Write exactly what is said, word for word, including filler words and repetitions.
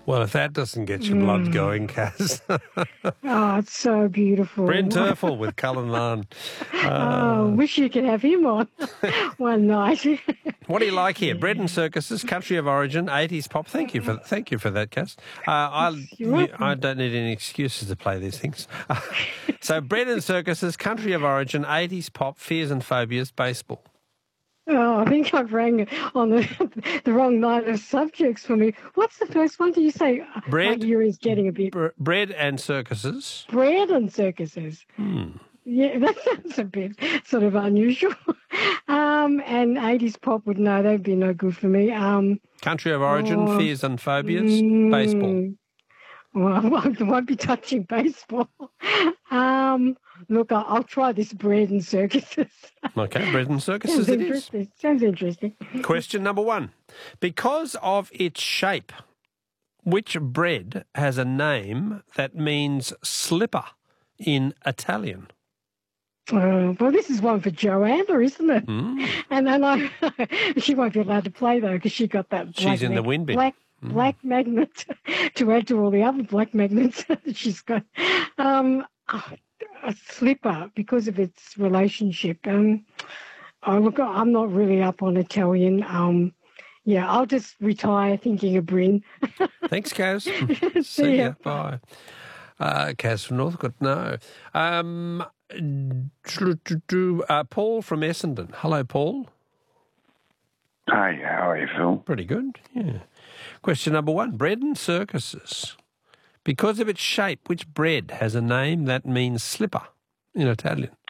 Well, if that doesn't get your blood going, Kaz. Oh, it's so beautiful. Brent Turfel with Cullen Lan. Oh, Uh, wish you could have him on one night. what do you like here? Bread and circuses, country of origin, eighties pop. Thank you for thank you for that, Kaz. Uh, I You're I don't need any excuses to play these things. So, bread and circuses, country of origin, eighties pop, fears and phobias, baseball. Oh, I think I've rang on the, the wrong line of subjects for me. What's the first one? Did you say Bread, my earring's getting a bit... Bre- bread and circuses. Bread and circuses. Hmm. Yeah, that sounds a bit sort of unusual. um, and eighties pop would no, they'd be no good for me. Um, Country of origin, oh, fears and phobias, mm, baseball. Well, I won't, won't be touching baseball. Um, look, I'll, I'll try this bread and circuses. Okay, bread and circuses Sounds it is. interesting. Sounds interesting. Question number one. Because of its shape, which bread has a name that means slipper in Italian? Uh, well, this is one for Joanna, isn't it? Mm. And then I, she won't be allowed to play though because she got that. Black She's in the mag- win bin. Black, Mm. black magnet to add to all the other black magnets that she's got. Um, a slipper because of its relationship. Um, oh, look, I'm not really up on Italian. Um, yeah, I'll just retire thinking of Bryn. Thanks, Kaz. See, See ya. ya. Bye. Uh, Kaz from Northcote, no. Um, uh, Paul from Essendon. Hello, Paul. Hi, how are you, Phil? Pretty good, yeah. Question number one. Bread and circuses. Because of its shape, which bread has a name that means slipper in Italian?